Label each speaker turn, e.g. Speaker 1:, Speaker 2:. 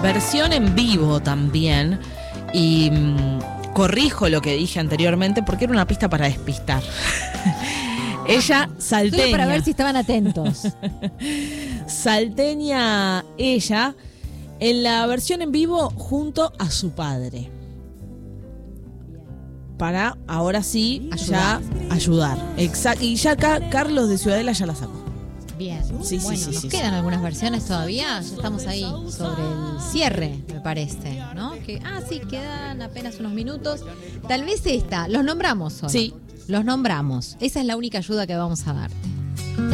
Speaker 1: versión en vivo también. Y corrijo lo que dije anteriormente porque era una pista para despistar. Ella, salteña.
Speaker 2: Solo para ver si estaban atentos.
Speaker 1: Salteña ella, en la versión en vivo junto a su padre. Para, ahora sí,
Speaker 2: ayudar.
Speaker 1: ya ayudar. Exacto. Y ya acá Carlos de Ciudadela ya la sacó.
Speaker 2: Bien.
Speaker 1: Sí,
Speaker 2: bueno,
Speaker 1: sí,
Speaker 2: nos
Speaker 1: sí,
Speaker 2: quedan algunas versiones todavía. Ya estamos ahí sobre el cierre, me parece, ¿no? Sí, quedan apenas unos minutos. Tal vez esta, los nombramos hoy.
Speaker 1: Sí.
Speaker 2: Los nombramos. Esa es la única ayuda que vamos a darte.